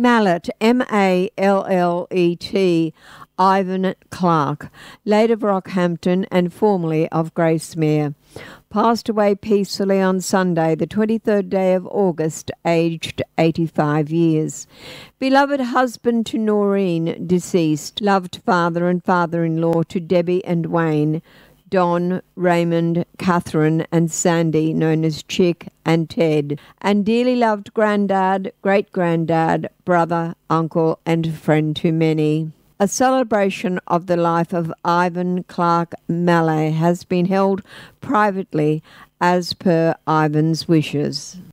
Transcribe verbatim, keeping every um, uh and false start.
Mallet, M A L L E T, Ivan Clark, late of Rockhampton and formerly of Gracemere, passed away peacefully on Sunday, the twenty-third day of August, aged eighty-five years. Beloved husband to Noreen, deceased. Loved father and father-in-law to Debbie and Wayne, Don, Raymond, Catherine and Sandy, known as Chick and Ted, and dearly loved granddad, great-granddad, brother, uncle and friend to many. A celebration of the life of Ivan Clark Mallet has been held privately as per Ivan's wishes.